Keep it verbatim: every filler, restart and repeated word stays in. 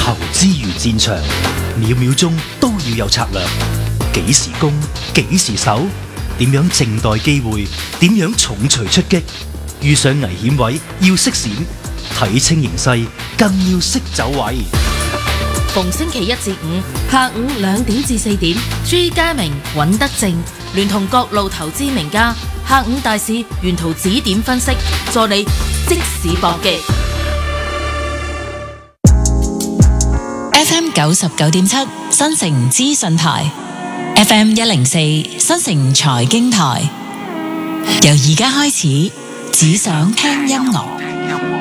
投資如戰場，秒秒鐘都要有策略。幾時攻，幾時守，點樣靜待機會，點樣重錘出擊。遇上危險位要識閃，睇清形勢更要識走位。 逢星期一至五下午兩點至四點，朱家明、尹德正聯同各路投資名家，下午大市沿途指點分析，助你即市搏擊。 F M 九十九點七新城資訊台 ，F M 一零四新城財經台，由而家開始，只想聽音樂。